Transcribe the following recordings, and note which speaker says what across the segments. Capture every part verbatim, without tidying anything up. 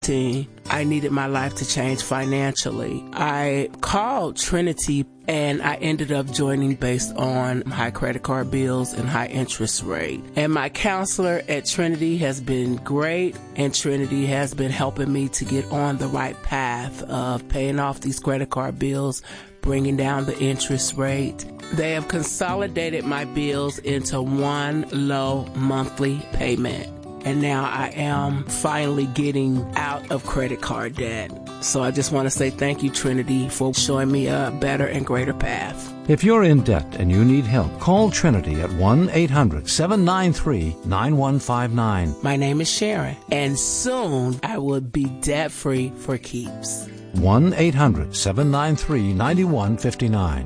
Speaker 1: I needed my life to change financially. I called Trinity and I ended up joining based on high credit card bills and high interest rate. And my counselor at Trinity has been great, and Trinity has been helping me to get on the right path of paying off these credit card bills, bringing down the interest rate. They have consolidated my bills into one low monthly payment. And now I am finally getting out of credit card debt. So I just want to say thank you, Trinity, for showing me a better and greater path.
Speaker 2: If you're in debt and you need help, call Trinity at one eight hundred seven nine three nine one five nine.
Speaker 1: My name is Sharon, and soon I will be debt-free for keeps.
Speaker 2: one eight hundred seven nine three nine one five nine.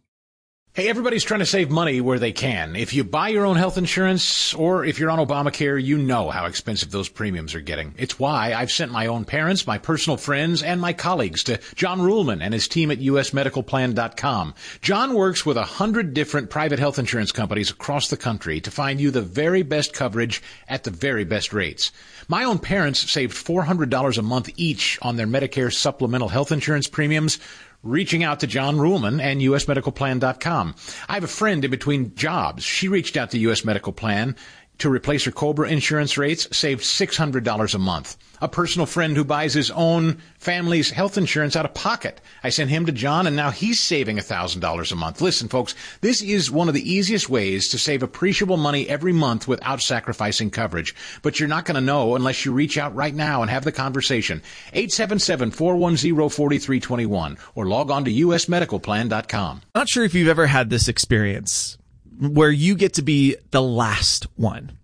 Speaker 3: Hey, everybody's trying to save money where they can. If you buy your own health insurance or if you're on Obamacare, you know how expensive those premiums are getting. It's why I've sent my own parents, my personal friends, and my colleagues to John Ruhlman and his team at U S medical plan dot com. John works with a hundred different private health insurance companies across the country to find you the very best coverage at the very best rates. My own parents saved four hundred dollars a month each on their Medicare supplemental health insurance premiums, reaching out to John Ruhlman and U S medical plan dot com. I have a friend in between jobs. She reached out to U S Medical Plan to replace her COBRA insurance rates, saved six hundred dollars a month. A personal friend who buys his own family's health insurance out of pocket. I sent him to John, and now he's saving one thousand dollars a month. Listen, folks, this is one of the easiest ways to save appreciable money every month without sacrificing coverage. But you're not going to know unless you reach out right now and have the conversation. eight seven seven, four one zero, four three two one or log on to U S medical plan dot com.
Speaker 4: Not sure if you've ever had this experience where you get to be the last one.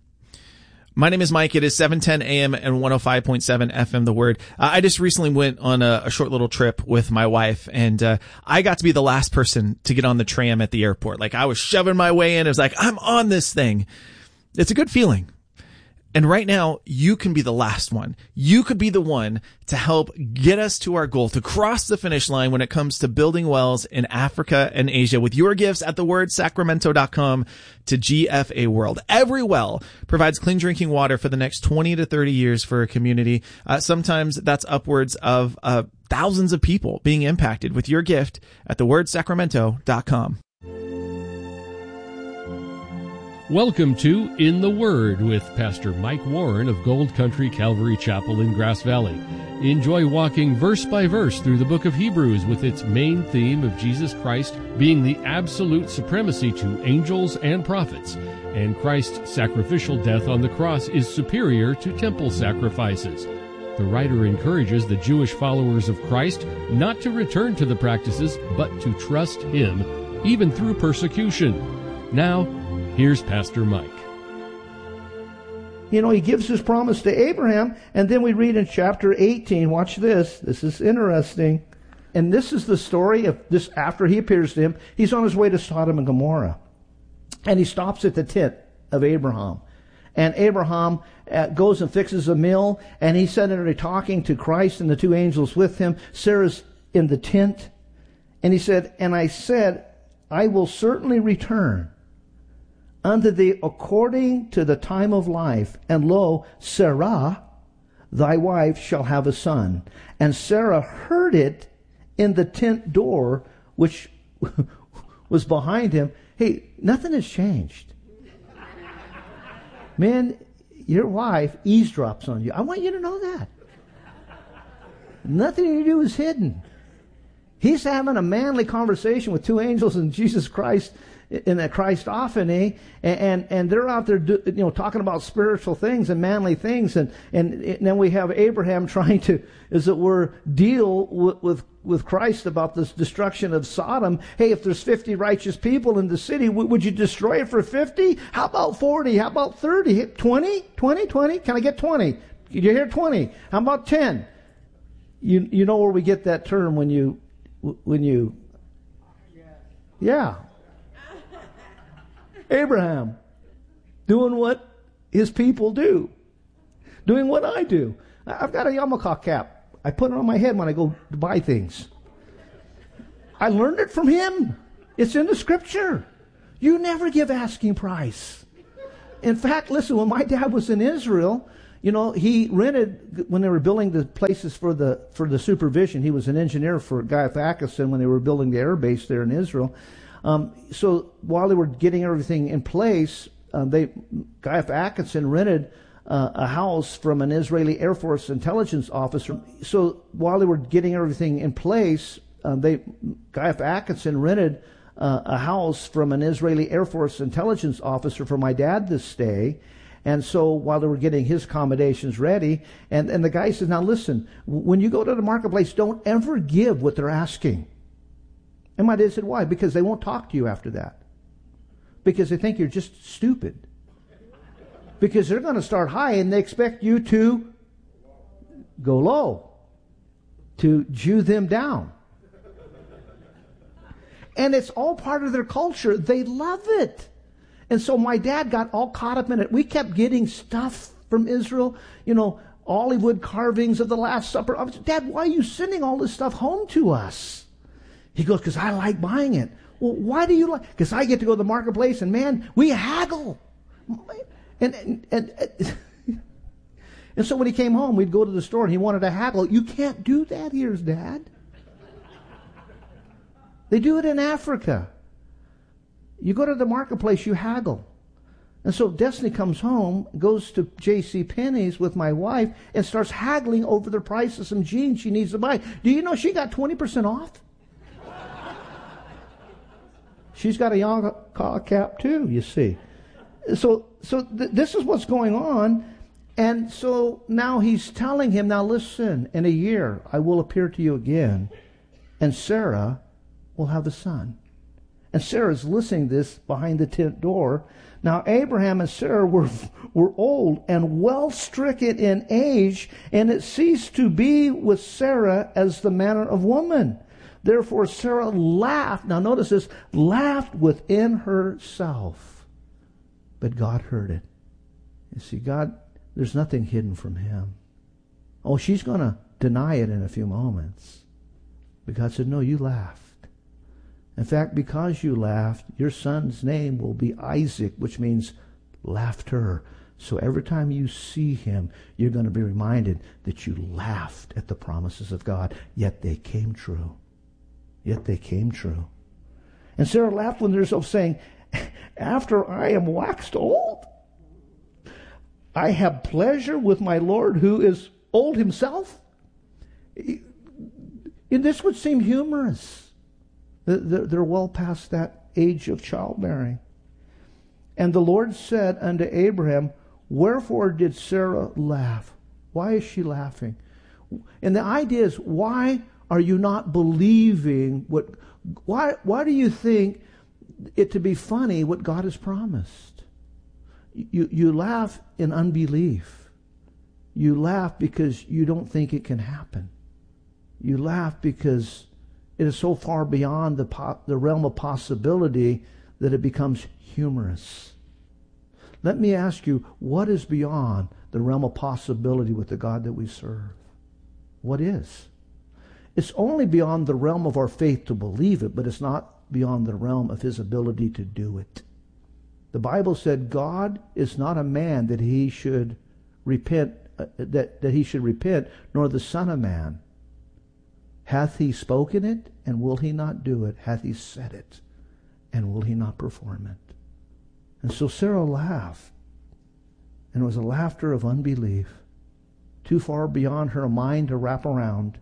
Speaker 4: My name is Mike. It is seven ten a.m. and one oh five point seven F M The Word. Uh, I just recently went on a, a short little trip with my wife, and uh, I got to be the last person to get on the tram at the airport. Like, I was shoving my way in. It was like, I'm on this thing. It's a good feeling. And right now, you can be the last one. You could be the one to help get us to our goal, to cross the finish line when it comes to building wells in Africa and Asia with your gifts at the word sacramento dot com to G F A World. Every well provides clean drinking water for the next twenty to thirty years for a community. Uh, sometimes that's upwards of uh, thousands of people being impacted with your gift at the word sacramento dot com.
Speaker 5: Welcome to In the Word with Pastor Mike Warren of Gold Country Calvary Chapel in Grass Valley. Enjoy walking verse by verse through the book of Hebrews with its main theme of Jesus Christ being the absolute supremacy to angels and prophets, and Christ's sacrificial death on the cross is superior to temple sacrifices. The writer encourages the Jewish followers of Christ not to return to the practices, but to trust Him, even through persecution. Now, here's Pastor Mike.
Speaker 6: You know, he gives his promise to Abraham, and then we read in chapter eighteen, watch this, this is interesting. And this is the story of this after he appears to him. He's on his way to Sodom and Gomorrah. And he stops at the tent of Abraham. And Abraham uh, goes and fixes a meal, and he's sitting there talking to Christ and the two angels with him. Sarah's in the tent. And he said, and I said, I will certainly return unto thee according to the time of life. And lo, Sarah, thy wife, shall have a son. And Sarah heard it in the tent door, which was behind him. Hey, nothing has changed. Man, your wife eavesdrops on you. I want you to know that. Nothing you do is hidden. He's having a manly conversation with two angels and Jesus Christ in a Christophany, and, and and they're out there, do, you know, talking about spiritual things and manly things, and, and and then we have Abraham trying to, as it were, deal with, with with Christ about this destruction of Sodom. Hey, if there's fifty righteous people in the city, w- would you destroy it for fifty? How about forty? How about thirty? twenty? twenty? twenty? Can I get twenty? Did you hear twenty? How about ten? You you know where we get that term when you when you yeah. Abraham, doing what his people do, doing what I do. I've got a yarmulke cap. I put it on my head when I go to buy things. I learned it from him. It's in the scripture. You never give asking price. In fact, listen, when my dad was in Israel, You know, he rented, when they were building the places for the for the supervision, he was an engineer for Gaius Akison when they were building the air base there in Israel. Um, so while they were getting everything in place, uh, they Gaius Akison rented uh, a house from an Israeli Air Force intelligence officer. So while they were getting everything in place, uh, they Gaius Akison rented uh, a house from an Israeli Air Force intelligence officer for my dad to stay. And so while they were getting his accommodations ready, and, and the guy says, now listen, when you go to the marketplace, don't ever give what they're asking. And my dad said, why? Because they won't talk to you after that. Because they think you're just stupid. Because they're going to start high and they expect you to go low, to Jew them down. And it's all part of their culture. They love it. And so my dad got all caught up in it. We kept getting stuff from Israel, you know, olive wood carvings of the Last Supper. I was, Dad, why are you sending all this stuff home to us? He goes, because I like buying it. Well, why do you like? Because I get to go to the marketplace and, man, we haggle. And, and, and, and so when he came home, we'd go to the store and he wanted to haggle. You can't do that here, Dad. They do it in Africa. You go to the marketplace, you haggle. And so Destiny comes home, goes to J C Penney's with my wife, and starts haggling over the price of some jeans she needs to buy. Do you know she got twenty percent off? She's got a young cap too, you see. So so th- this is what's going on. And so now he's telling him, now listen, in a year I will appear to you again, and Sarah will have a son. And Sarah's listening to this behind the tent door. Now Abraham and Sarah were were old and well stricken in age, and it ceased to be with Sarah as the manner of woman. Therefore Sarah laughed. Now notice this, laughed within herself. But God heard it. You see, God, there's nothing hidden from him. Oh, she's going to deny it in a few moments. But God said, no, you laughed. In fact, because you laughed, your son's name will be Isaac, which means laughter. So every time you see him, you're going to be reminded that you laughed at the promises of God, yet they came true. Yet they came true. And Sarah laughed within herself, saying, after I am waxed old, I have pleasure with my Lord who is old himself. And this would seem humorous. They're well past that age of childbearing. And the Lord said unto Abraham, wherefore did Sarah laugh? Why is she laughing? And the idea is, why are you not believing what, why, why do you think it to be funny what God has promised? You, you laugh in unbelief. You laugh because you don't think it can happen. You laugh because it is so far beyond the po- the realm of possibility that it becomes humorous. Let me ask you, what is beyond the realm of possibility with the God that we serve? What is? It's only beyond the realm of our faith to believe it, but it's not beyond the realm of his ability to do it. The Bible said God is not a man that he should repent, uh, that, that he should repent, nor the Son of Man. Hath he spoken it, and will he not do it? Hath he said it, and will he not perform it? And so Sarah laughed, and it was a laughter of unbelief, too far beyond her mind to wrap around.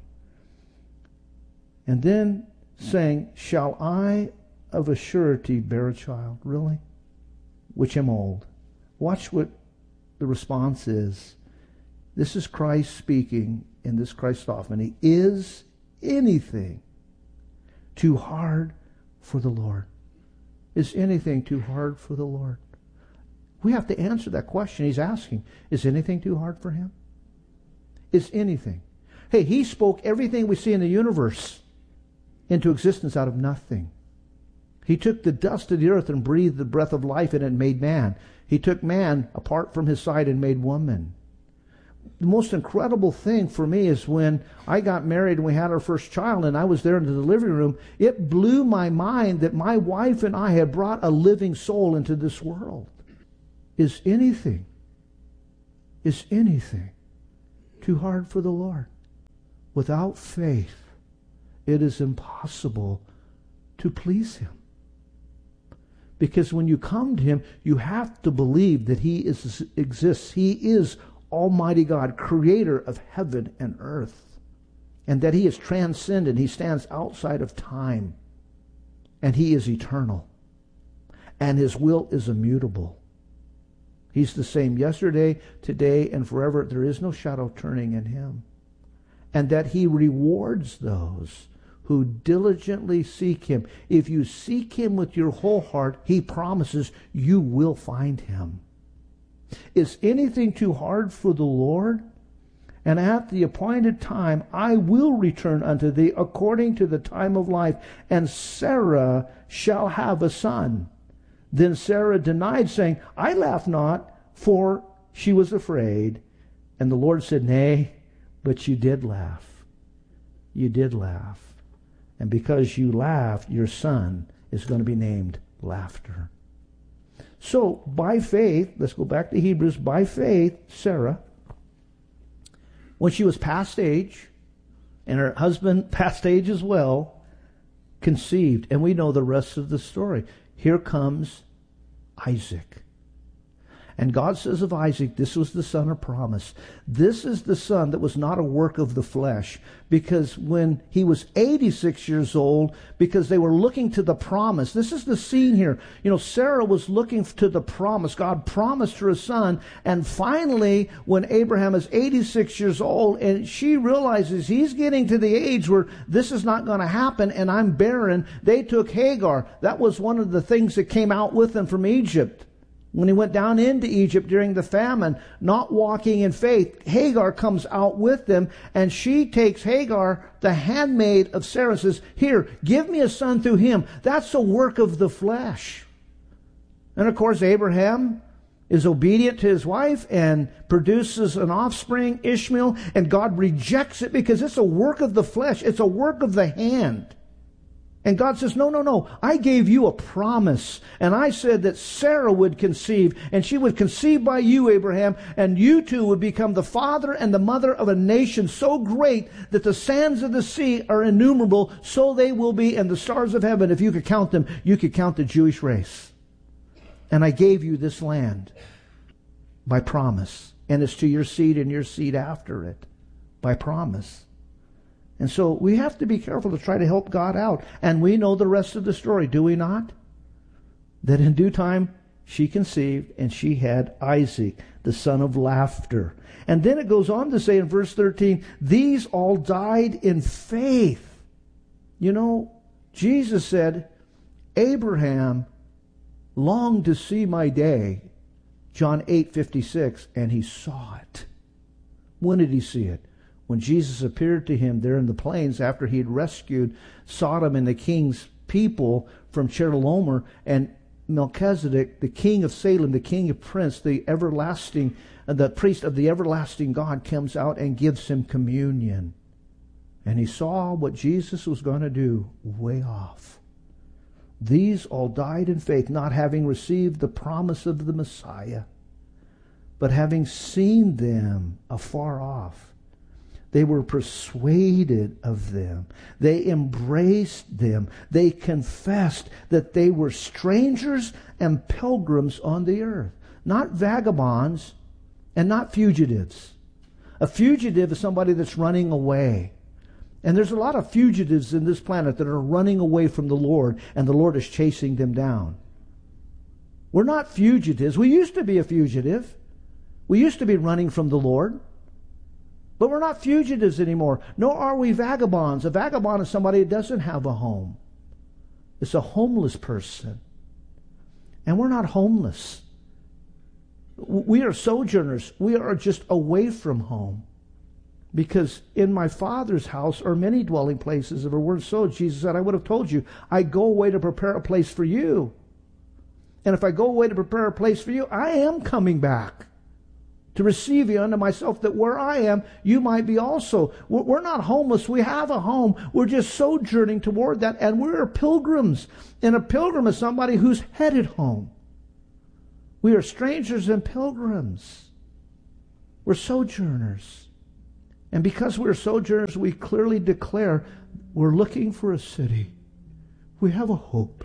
Speaker 6: And then saying, shall I of a surety bear a child? Really? Which am old. Watch what the response is. This is Christ speaking in this Christophany. Is anything too hard for the Lord? Is anything too hard for the Lord? We have to answer that question he's asking. Is anything too hard for him? Is anything? Hey, he spoke everything we see in the universe into existence out of nothing. He took the dust of the earth and breathed the breath of life in it and made man. He took man apart from his side and made woman. The most incredible thing for me is when I got married and we had our first child and I was there in the living room, it blew my mind that my wife and I had brought a living soul into this world. Is anything, Is anything too hard for the Lord? Without faith, it is impossible to please Him. Because when you come to Him, you have to believe that He is, exists. He is Almighty God, creator of heaven and earth. And that He is transcendent. He stands outside of time. And He is eternal. And His will is immutable. He's the same yesterday, today, and forever. There is no shadow turning in Him. And that He rewards those who diligently seek Him. If you seek Him with your whole heart, He promises you will find Him. Is anything too hard for the Lord? And at the appointed time I will return unto thee according to the time of life, and Sarah shall have a son. Then Sarah denied, saying, I laugh not, for she was afraid. And the Lord said, Nay, but you did laugh. You did laugh. And because you laughed, your son is going to be named Laughter. So, by faith, let's go back to Hebrews, by faith, Sarah, when she was past age, and her husband past age as well, conceived. And we know the rest of the story. Here comes Isaac. And God says of Isaac, this was the son of promise. This is the son that was not a work of the flesh. Because when he was eighty-six years old, because they were looking to the promise. This is the scene here. You know, Sarah was looking to the promise. God promised her a son. And finally, when Abraham is eighty-six years old, and she realizes he's getting to the age where this is not going to happen, and I'm barren, they took Hagar. That was one of the things that came out with them from Egypt. When he went down into Egypt during the famine, not walking in faith, Hagar comes out with them, and she takes Hagar, the handmaid of Sarah, and says, here, give me a son through him. That's a work of the flesh. And of course, Abraham is obedient to his wife and produces an offspring, Ishmael, and God rejects it because it's a work of the flesh. It's a work of the hand. And God says, no, no, no, I gave you a promise. And I said that Sarah would conceive, and she would conceive by you, Abraham, and you two would become the father and the mother of a nation so great that the sands of the sea are innumerable, so they will be, and the stars of heaven, if you could count them, you could count the Jewish race. And I gave you this land by promise. And it's to your seed and your seed after it by promise. And so we have to be careful to try to help God out. And we know the rest of the story, do we not? That in due time she conceived, and she had Isaac, the son of laughter. And then it goes on to say in verse thirteen, these all died in faith. You know, Jesus said, Abraham longed to see my day. John eight fifty-six, and he saw it. When did he see it? When Jesus appeared to him there in the plains after he had rescued Sodom and the king's people from Chedorlaomer, and Melchizedek, the king of Salem, the king of Prince, the everlasting, the priest of the everlasting God, comes out and gives him communion. And he saw what Jesus was going to do way off. These all died in faith, not having received the promise of the Messiah, but having seen them afar off. They were persuaded of them. They embraced them. They confessed that they were strangers and pilgrims on the earth. Not vagabonds and not fugitives. A fugitive is somebody that's running away. And there's a lot of fugitives in this planet that are running away from the Lord, and the Lord is chasing them down. We're not fugitives. We used to be a fugitive. We used to be running from the Lord. But we're not fugitives anymore, nor are we vagabonds. A vagabond is somebody who doesn't have a home. It's a homeless person. And we're not homeless. We are sojourners. We are just away from home. Because in my Father's house are many dwelling places. If it weren't so, Jesus said, I would have told you, I go away to prepare a place for you. And if I go away to prepare a place for you, I am coming back to receive you unto myself, that where I am, you might be also. We're not homeless. We have a home. We're just sojourning toward that, and we're pilgrims. And a pilgrim is somebody who's headed home. We are strangers and pilgrims. We're sojourners. And because we're sojourners, we clearly declare we're looking for a city. We have a hope.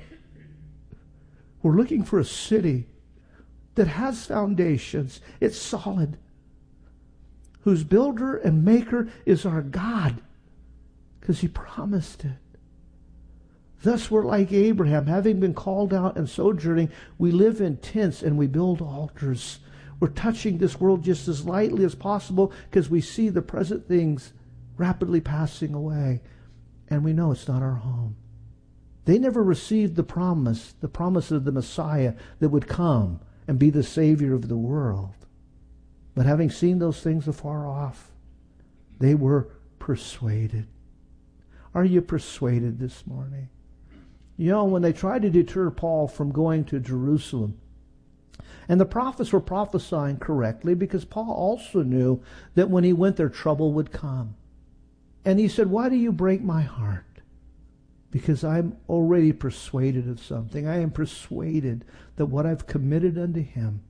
Speaker 6: We're looking for a city that has foundations. It's solid. Whose builder and maker is our God, because He promised it. Thus we're like Abraham, having been called out and sojourning, we live in tents and we build altars. We're touching this world just as lightly as possible because we see the present things rapidly passing away, and we know it's not our home. They never received the promise, the promise of the Messiah that would come and be the Savior of the world. But having seen those things afar off, they were persuaded. Are you persuaded this morning? You know, when they tried to deter Paul from going to Jerusalem, and the prophets were prophesying correctly because Paul also knew that when he went there, trouble would come. And he said, why do you break my heart? Because I'm already persuaded of something. I am persuaded that what I've committed unto Him,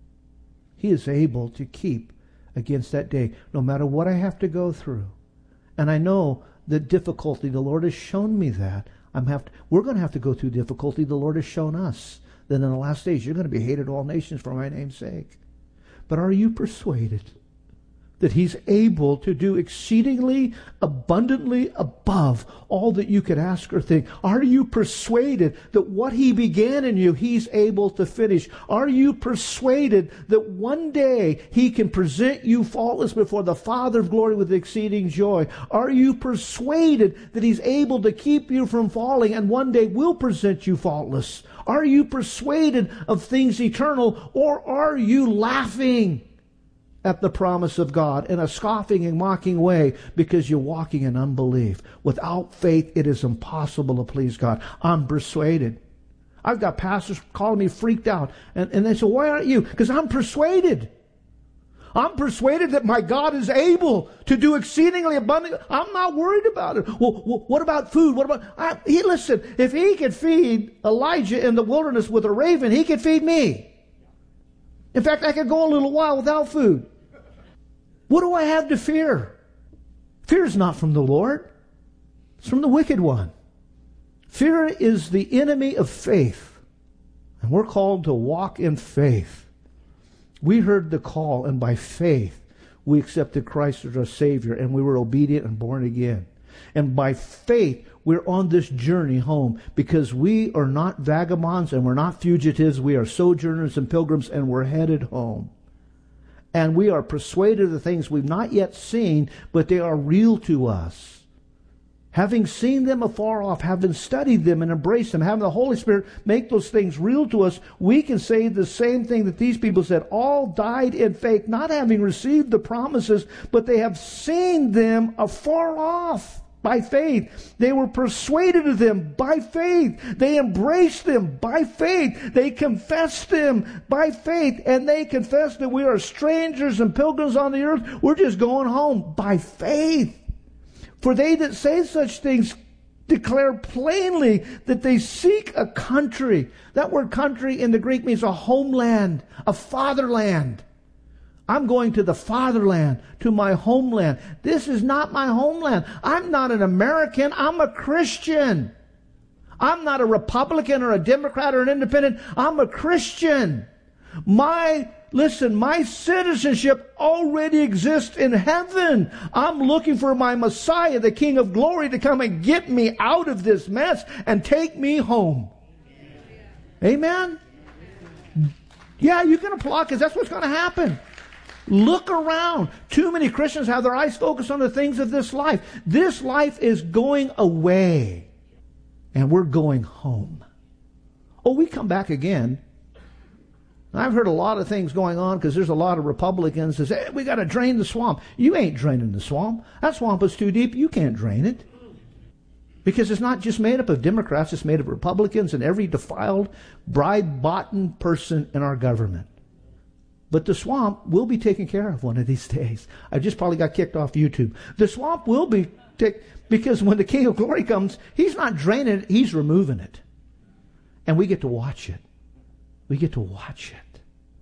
Speaker 6: He is able to keep against that day, no matter what I have to go through. And I know the difficulty, the Lord has shown me that. I'm have to, we're going to have to go through difficulty the Lord has shown us. Then in the last days, you're going to be hated of all nations for my name's sake. But are you persuaded that He's able to do exceedingly abundantly above all that you could ask or think? Are you persuaded that what He began in you, He's able to finish? Are you persuaded that one day He can present you faultless before the Father of glory with exceeding joy? Are you persuaded that He's able to keep you from falling and one day will present you faultless? Are you persuaded of things eternal, or are you laughing at the promise of God in a scoffing and mocking way because you're walking in unbelief? Without faith, it is impossible to please God. I'm persuaded. I've got pastors calling me freaked out, and, and they say, why aren't you? Because I'm persuaded. I'm persuaded that my God is able to do exceedingly abundantly. I'm not worried about it. Well, well what about food? What about... I, he, listen, if He could feed Elijah in the wilderness with a raven, He could feed me. In fact, I could go a little while without food. What do I have to fear? Fear is not from the Lord. It's from the wicked one. Fear is the enemy of faith. And we're called to walk in faith. We heard the call, and by faith we accepted Christ as our Savior, and we were obedient and born again. And by faith we're on this journey home, because we are not vagabonds and we're not fugitives. We are sojourners and pilgrims, and we're headed home. And we are persuaded of the things we've not yet seen, but they are real to us. Having seen them afar off, having studied them and embraced them, having the Holy Spirit make those things real to us, we can say the same thing that these people said. All died in faith, not having received the promises, but they have seen them afar off by faith. They were persuaded of them by faith. They embraced them by faith. They confessed them by faith. And they confessed that we are strangers and pilgrims on the earth. We're just going home by faith. For they that say such things declare plainly that they seek a country. That word country in the Greek means a homeland, a fatherland. I'm going to the fatherland, to my homeland. This is not my homeland. I'm not an American. I'm a Christian. I'm not a Republican or a Democrat or an independent. I'm a Christian. My Listen, my citizenship already exists in heaven. I'm looking for my Messiah, the King of Glory, to come and get me out of this mess and take me home. Amen? Yeah, you can applaud, because that's what's going to happen. Look around. Too many Christians have their eyes focused on the things of this life. This life is going away, and we're going home. Oh, we come back again. I've heard a lot of things going on because there's a lot of Republicans that say, hey, we got to drain the swamp. You ain't draining the swamp. That swamp is too deep. You can't drain it. Because it's not just made up of Democrats. It's made of Republicans and every defiled, bribe-bought person in our government. But the swamp will be taken care of one of these days. I just probably got kicked off YouTube. The swamp will be taken, because when the King of Glory comes, He's not draining it. He's removing it. And we get to watch it. We get to watch it.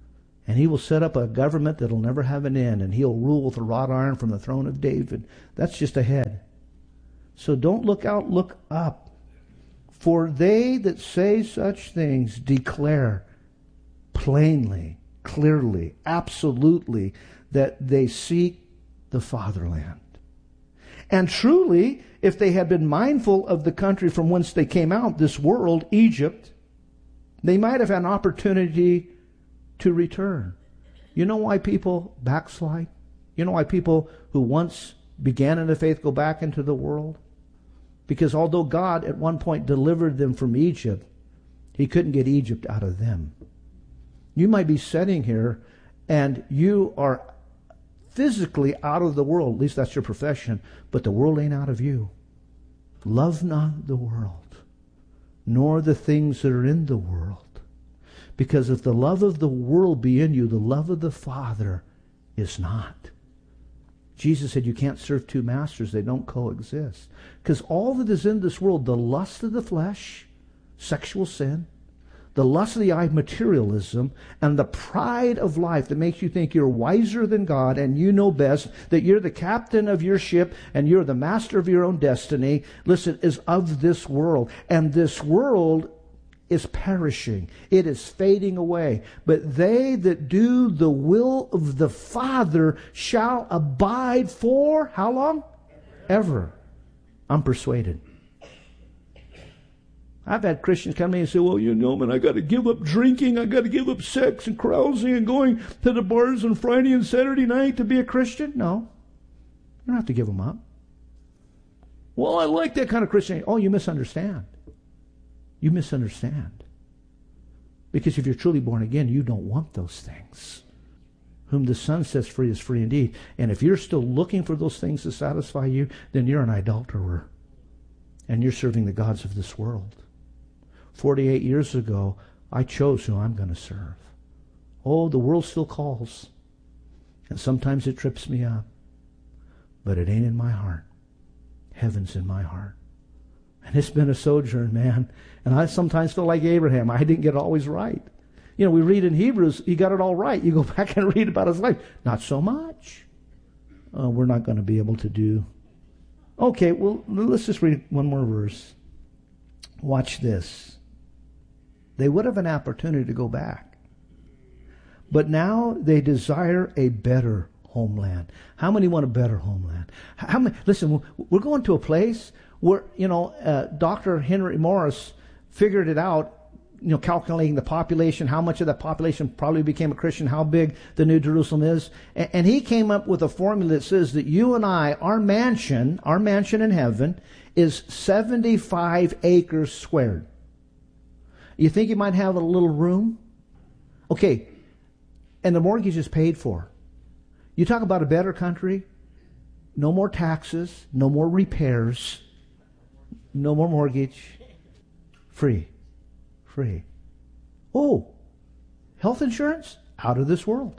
Speaker 6: And he will set up a government that will never have an end, and he'll rule with a wrought iron from the throne of David. That's just ahead. So don't look out, look up. For they that say such things declare plainly, clearly, absolutely, that they seek the fatherland. And truly, if they had been mindful of the country from whence they came out, this world, Egypt, they might have had an opportunity to return. You know why people backslide? You know why people who once began in the faith go back into the world? Because although God at one point delivered them from Egypt, he couldn't get Egypt out of them. You might be sitting here and you are physically out of the world. At least that's your profession. But the world ain't out of you. Love not the world, nor the things that are in the world. Because if the love of the world be in you, the love of the Father is not. Jesus said you can't serve two masters. They don't coexist. Because all that is in this world, the lust of the flesh, sexual sin, the lust of the eye, materialism, and the pride of life that makes you think you're wiser than God and you know best, that you're the captain of your ship and you're the master of your own destiny, listen, is of this world. And this world is perishing. It is fading away. But they that do the will of the Father shall abide for how long? Ever. I'm persuaded. I've had Christians come to me and say, well, you know, man, I got to give up drinking. I got to give up sex and carousing and going to the bars on Friday and Saturday night to be a Christian. No. You don't have to give them up. Well, I like that kind of Christianity. Oh, you misunderstand. You misunderstand. Because if you're truly born again, you don't want those things. Whom the Son sets free is free indeed. And if you're still looking for those things to satisfy you, then you're an adulterer. And you're serving the gods of this world. forty-eight years ago, I chose who I'm going to serve. Oh, the world still calls. And sometimes it trips me up. But it ain't in my heart. Heaven's in my heart. And it's been a sojourn, man. And I sometimes feel like Abraham. I didn't get it always right. You know, we read in Hebrews, he got it all right. You go back and read about his life. Not so much. Uh, we're not going to be able to do. Okay, well, let's just read one more verse. Watch this. They would have an opportunity to go back. But now they desire a better homeland. How many want a better homeland? How many? Listen, we're going to a place where, you know, uh, Doctor Henry Morris figured it out, you know, calculating the population, how much of that population probably became a Christian, how big the New Jerusalem is. And, and he came up with a formula that says that you and I, our mansion, our mansion in heaven is seventy-five acres squared. You think you might have a little room? Okay. And the mortgage is paid for. You talk about a better country, no more taxes, no more repairs, no more mortgage, free, free. Oh, health insurance? Out of this world.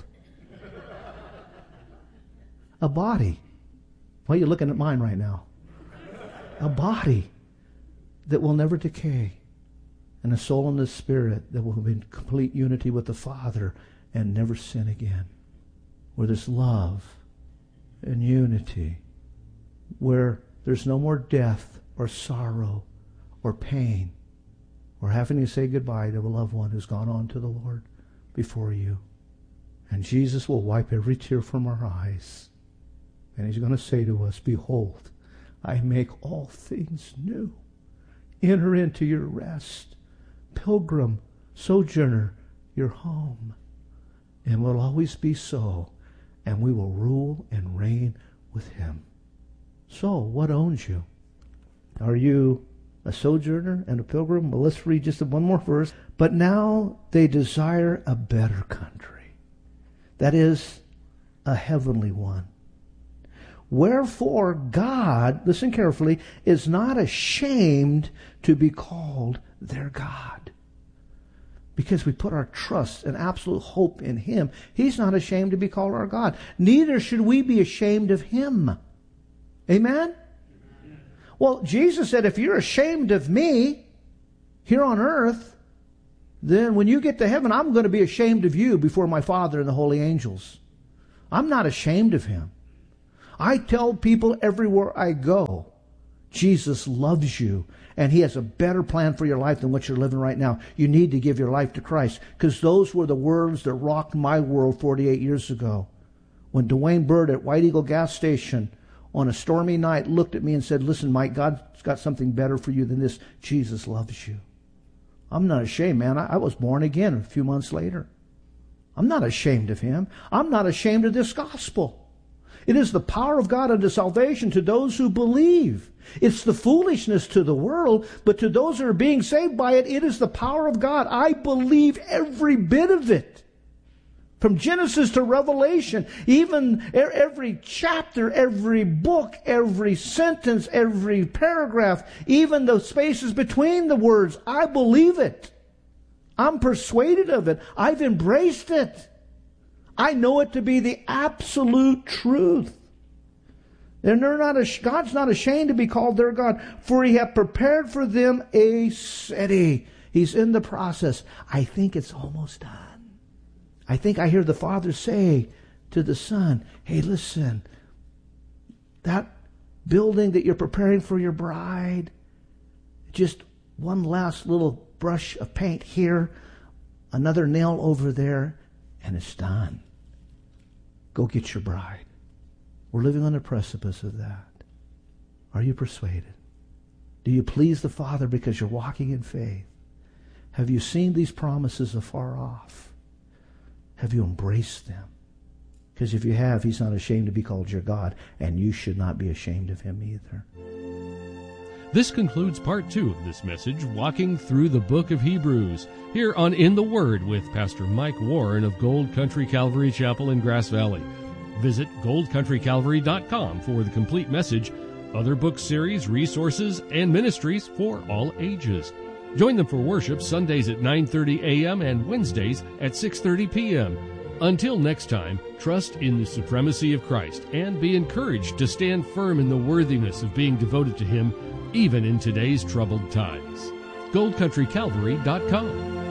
Speaker 6: A body. Why are you looking at mine right now? A body that will never decay. And a soul and a spirit that will be in complete unity with the Father and never sin again. Where there's love and unity. Where there's no more death or sorrow or pain or having to say goodbye to a loved one who's gone on to the Lord before you. And Jesus will wipe every tear from our eyes. And he's going to say to us, behold, I make all things new. Enter into your rest. Pilgrim, sojourner, your home. And will always be so. And we will rule and reign with him. So, what owns you? Are you a sojourner and a pilgrim? Well, let's read just one more verse. But now they desire a better country. That is, a heavenly one. Wherefore God, listen carefully, is not ashamed to be called their God. Because we put our trust and absolute hope in him. He's not ashamed to be called our God. Neither should we be ashamed of him. Amen? Well, Jesus said, if you're ashamed of me here on earth, then when you get to heaven, I'm going to be ashamed of you before my Father and the holy angels. I'm not ashamed of him. I tell people everywhere I go, Jesus loves you, and he has a better plan for your life than what you're living right now. You need to give your life to Christ, because those were the words that rocked my world forty-eight years ago. When Dwayne Bird at White Eagle gas station on a stormy night looked at me and said, listen, Mike, God's got something better for you than this. Jesus loves you. I'm not ashamed, man. I, I was born again a few months later. I'm not ashamed of him. I'm not ashamed of this gospel. It is the power of God unto salvation to those who believe. It's the foolishness to the world, but to those that are being saved by it, it is the power of God. I believe every bit of it. From Genesis to Revelation, even every chapter, every book, every sentence, every paragraph, even the spaces between the words, I believe it. I'm persuaded of it. I've embraced it. I know it to be the absolute truth. And they're not, God's not ashamed to be called their God, for he hath prepared for them a city. He's in the process. I think it's almost done. I think I hear the Father say to the Son, hey, listen, that building that you're preparing for your bride, just one last little brush of paint here, another nail over there, and it's done. Go get your bride. We're living on the precipice of that. Are you persuaded? Do you please the Father because you're walking in faith? Have you seen these promises afar off? Have you embraced them? Because if you have, he's not ashamed to be called your God, and you should not be ashamed of him either.
Speaker 5: This concludes part two of this message, Walking Through the Book of Hebrews, here on In the Word with Pastor Mike Warren of Gold Country Calvary Chapel in Grass Valley. Visit gold country calvary dot com for the complete message, other book series, resources, and ministries for all ages. Join them for worship Sundays at nine thirty a.m. and Wednesdays at six thirty p.m. Until next time, trust in the supremacy of Christ and be encouraged to stand firm in the worthiness of being devoted to him even in today's troubled times. gold country calvary dot com